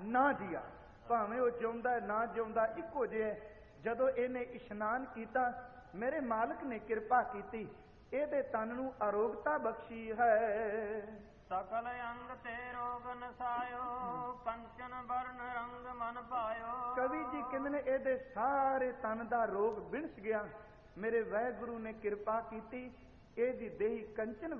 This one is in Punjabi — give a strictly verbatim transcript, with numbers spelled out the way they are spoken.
ਨਾ ਜੀਆ। ਭਾਵੇਂ ਉਹ ਜਿਉਂਦਾ ਨਾ ਜਿਉਂਦਾ ਇੱਕੋ ਜਿਹਾ। ਜਦੋਂ ਇਹਨੇ ਇਸ਼ਨਾਨ ਕੀਤਾ, ਮੇਰੇ ਮਾਲਕ ਨੇ ਕਿਰਪਾ ਕੀਤੀ, ਇਹਦੇ ਤਨ ਨੂੰ ਅਰੋਗਤਾ ਬਖਸ਼ੀ ਹੈ। ਸਕਲ ਅੰਗ ਤੇ ਰੋਗ ਨਸਾਇਓ, ਕੰਚਨ ਵਰਨ ਰੰਗ ਮਨ ਪਾਇਓ। ਕਵੀ ਜੀ ਕਹਿੰਦੇ ਨੇ ਇਹਦੇ ਸਾਰੇ ਤਨ ਦਾ ਰੋਗ ਬਿਨਸ ਗਿਆ। ਮੇਰੇ ਵਾਹਿਗੁਰੂ ਨੇ ਕਿਰਪਾ ਕੀਤੀ, ਇਹਦੀ ਦੇਹੀ ਕੰਚਨ